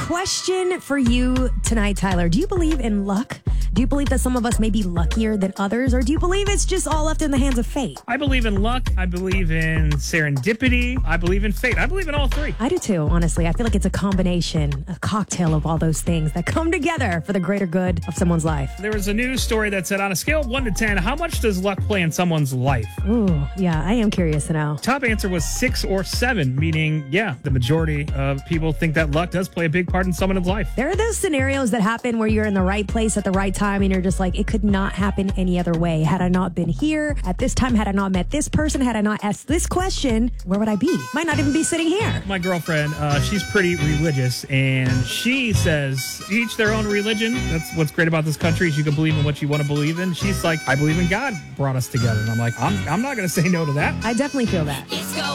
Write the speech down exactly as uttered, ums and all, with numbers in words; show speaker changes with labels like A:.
A: question for you tonight, Tyler. Do you believe in luck? Do you believe that some of us may be luckier than others? Or do you believe it's just all left in the hands of fate?
B: I believe in luck. I believe in serendipity. I believe in fate. I believe in all three.
A: I do too, honestly. I feel like it's a combination, a cocktail of all those things that come together for the greater good of someone's life.
B: There was a news story that said on a scale of one to ten, how much does luck play in someone's life?
A: Ooh, yeah, I am curious to know.
B: Top answer was six or seven, meaning, yeah, the majority of people think that luck does play a big part in someone's life.
A: There are those scenarios that happen where you're in the right place at the right time and you're just like, it could not happen any other way. Had I not been here at this time, had I not met this person, had I not asked this question, where would I be? Might not even be sitting here.
B: My girlfriend, uh, she's pretty religious, and she says, each their own religion. That's what's great about this country is you can believe in what you want to believe in. She's like, I believe in God brought us together. And I'm like, I'm, I'm not going to say no to that.
A: I definitely feel that.
C: It's go